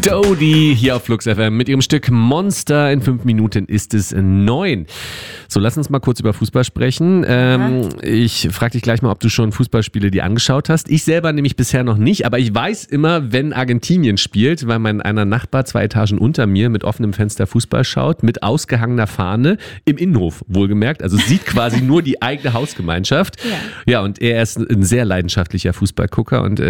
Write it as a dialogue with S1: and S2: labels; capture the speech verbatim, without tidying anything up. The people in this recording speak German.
S1: Dodie hier auf Flux F M mit ihrem Stück Monster. In fünf Minuten ist es neun. So, lass uns mal kurz über Fußball sprechen. Ähm, ich frage dich gleich mal, ob du schon Fußballspiele dir angeschaut hast. Ich selber nämlich bisher noch nicht, aber ich weiß immer, wenn Argentinien spielt, weil mein einer Nachbar zwei Etagen unter mir mit offenem Fenster Fußball schaut, mit ausgehangener Fahne im Innenhof, wohlgemerkt. Also sieht quasi nur die eigene Hausgemeinschaft. Ja, ja, und er ist ein sehr leidenschaftlicher Fußballgucker und